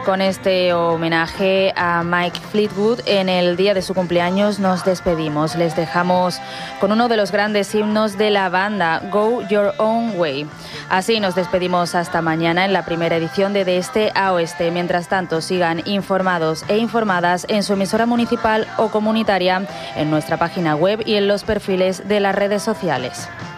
con este homenaje a Mike Fleetwood en el día de su cumpleaños nos despedimos. Les dejamos con uno de los grandes himnos de la banda, Go Your Own Way. Así nos despedimos hasta mañana en la primera edición de Este a Oeste. Mientras tanto, sigan informados e informadas en su emisora municipal o comunitaria, en nuestra página web y en los perfiles de las redes sociales.